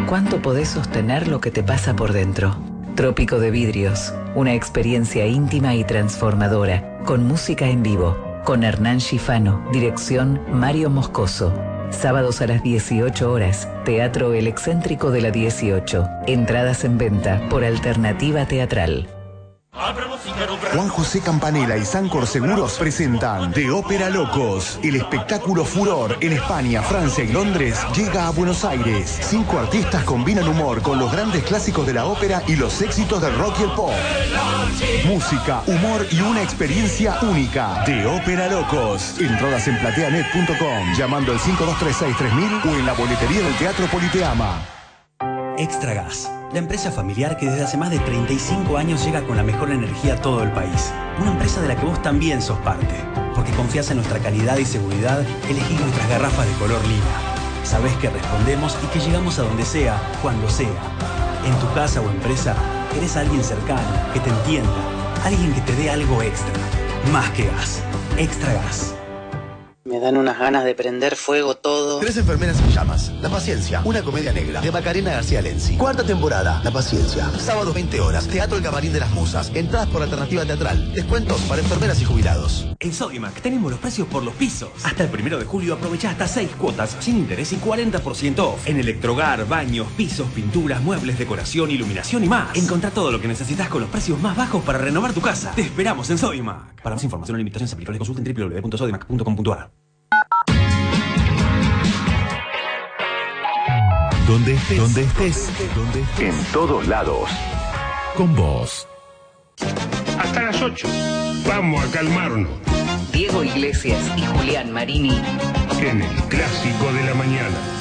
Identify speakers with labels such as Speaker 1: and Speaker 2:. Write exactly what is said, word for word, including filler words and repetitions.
Speaker 1: cuánto podés sostener lo que te pasa por dentro. Trópico de Vidrios, una experiencia íntima y transformadora, con música en vivo, con Hernán Schifano, dirección Mario Moscoso. Sábados a las dieciocho horas, Teatro El Excéntrico de la dieciocho. Entradas en venta por Alternativa Teatral.
Speaker 2: Juan José Campanella y Sancor Seguros presentan The Ópera Locos. El espectáculo furor en España, Francia y Londres llega a Buenos Aires. Cinco artistas combinan humor con los grandes clásicos de la ópera y los éxitos del rock y el pop. Música, humor y una experiencia única. The Ópera Locos. Entradas en plateanet punto com, llamando al cinco dos tres seis tres mil o en la boletería del Teatro Politeama.
Speaker 3: Extra Gas, la empresa familiar que desde hace más de treinta y cinco años llega con la mejor energía a todo el país. Una empresa de la que vos también sos parte, porque confías en nuestra calidad y seguridad, elegís nuestras garrafas de color lila. Sabés que respondemos y que llegamos a donde sea, cuando sea. En tu casa o empresa, querés a alguien cercano, que te entienda, alguien que te dé algo extra. Más que gas. Extra Gas.
Speaker 4: Me dan unas ganas de prender fuego todo.
Speaker 5: Tres enfermeras en llamas. La Paciencia, una comedia negra. De Macarena García Lenzi. Cuarta temporada. La Paciencia. Sábado veinte horas. Teatro El Camarín de las Musas. Entradas por Alternativa Teatral. Descuentos para enfermeras y jubilados.
Speaker 6: En Sodimac tenemos los precios por los pisos. Hasta el primero de julio aprovecha hasta seis cuotas sin interés y cuarenta por ciento off. En electrogar, baños, pisos, pinturas, muebles, decoración, iluminación y más. Encontrá todo lo que necesitas con los precios más bajos para renovar tu casa. Te esperamos en Sodimac. Para más información o limitaciones aplicables consulta en w w w punto sodimac punto com punto a r.
Speaker 2: Donde estés, donde estés, donde estés, en todos lados. Con vos.
Speaker 7: Hasta las ocho. Vamos a calmarnos.
Speaker 1: Diego Iglesias y Julián Marini.
Speaker 7: En el Clásico de la Mañana.